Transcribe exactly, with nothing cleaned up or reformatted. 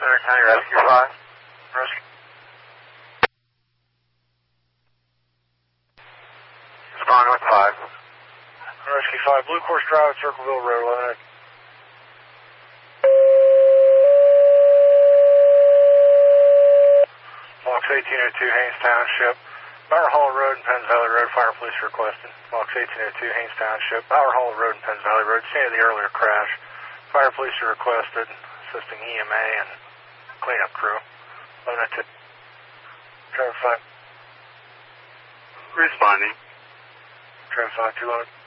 Center County Rescue five. Rescue. Respond with five. Rescue five, Blue Course Drive at Circleville Road, eleven. Box eighteen oh two, Haines Township. Bower Hall Road and Penns Valley Road, Fire Police requested. Box eighteen oh two, Haines Township. Bower Hall Road and Penns Valley Road, scene of the earlier crash. Fire Police are requested, assisting E M A and cleanup crew. eleven oh two. Trevor five. Responding. Trevor five, two load.